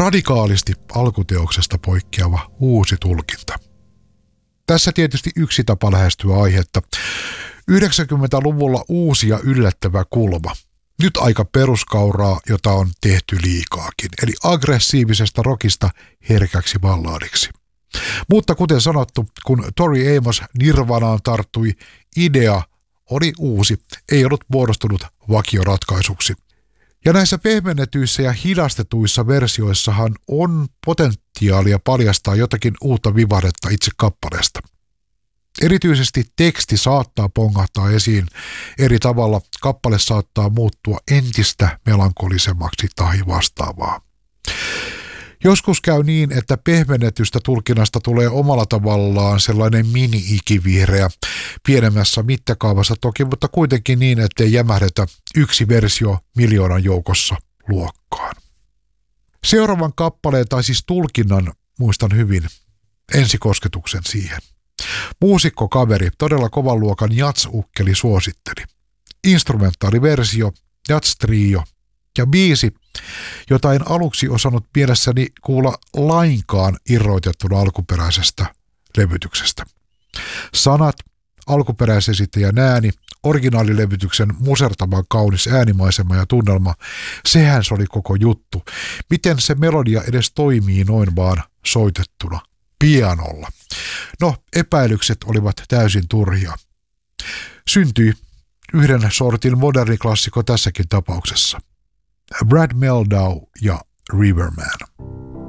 radikaalisti alkuteoksesta poikkeava uusi tulkinta. Tässä tietysti yksi tapa lähestyä aihetta. 90-luvulla uusi ja yllättävä kulma. Nyt aika peruskauraa, jota on tehty liikaakin, eli aggressiivisesta rockista herkäksi balladiksi. Mutta kuten sanottu, kun Tori Amos Nirvanaan tarttui, idea oli uusi, ei ollut muodostunut vakioratkaisuksi. Ja näissä pehmennetyissä ja hidastetuissa versioissahan on potentiaalia paljastaa jotakin uutta vivahdetta itse kappaleesta. Erityisesti teksti saattaa pongahtaa esiin eri tavalla, kappale saattaa muuttua entistä melankolisemmaksi tai vastaavaa. Joskus käy niin, että pehmennetystä tulkinnasta tulee omalla tavallaan sellainen mini-ikivihreä, pienemmässä mittakaavassa toki, mutta kuitenkin niin, ettei jämähdetä yksi versio miljoonan joukossa luokkaan. Seuraavan kappaleen tai siis tulkinnan muistan hyvin, ensikosketuksen siihen. Muusikkokaveri, todella kovan luokan jats-ukkeli suositteli. Instrumentaaliversio, jats-trio ja biisi, jota en aluksi osannut mielessäni kuulla lainkaan irroitettuna alkuperäisestä levytyksestä. Sanat, alkuperäisesittäjän ääni, originaalilevytyksen musertavan kaunis äänimaisema ja tunnelma, sehän se oli koko juttu. Miten se melodia edes toimii noin vaan soitettuna pianolla? No, epäilykset olivat täysin turhia. Syntyi yhden sortin moderni klassikko tässäkin tapauksessa. Brad Mehldau ja Riverman.